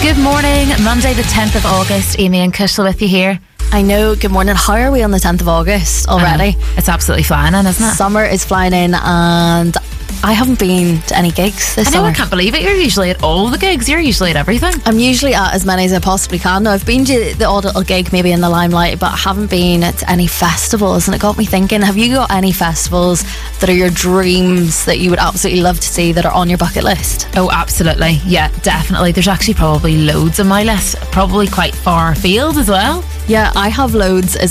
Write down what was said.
Good morning, Monday the 10th of August. Amy and Kushal with you here. I know, good morning. How are we on the 10th of August already? It's absolutely flying in, isn't it? Summer is flying in, and I haven't been to any gigs this summer. I can't believe it. You're usually at all the gigs. You're usually at everything. I'm usually at as many as I possibly can. Now, I've been to the odd little gig maybe in the Limelight, but I haven't been at any festivals, and it got me thinking, have you got any festivals that are your dreams that you would absolutely love to see that are on your bucket list? Oh, absolutely. Yeah, definitely. There's actually probably loads on my list. Probably quite far afield as well. Yeah, I have loads as